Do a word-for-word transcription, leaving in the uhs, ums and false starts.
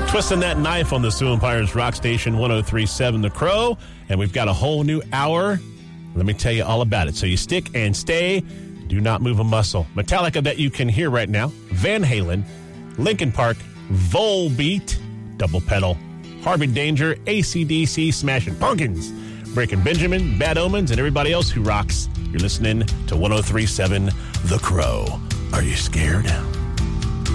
Twisting that knife on the Sioux Empires Rock Station one oh three point seven The Crow. And we've got a whole new hour. Let me tell you all about it. So you stick and stay. Do not move a muscle. Metallica that you can hear right now. Van Halen. Linkin Park. Volbeat. Double Pedal. Harvey Danger. A C D C. Smashing Pumpkins. Breaking Benjamin. Bad Omens. And everybody else who rocks. You're listening to one oh three point seven The Crow. Are you scared?